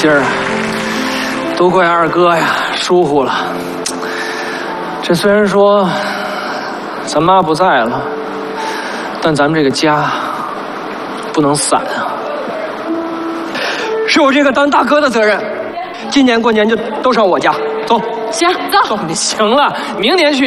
今儿多亏二哥呀疏忽了。这虽然说咱妈不在了，但咱们这个家不能散啊。 是我这个当大哥的责任。今年过年就都上我家，走。 行，走。 你行了，明年去。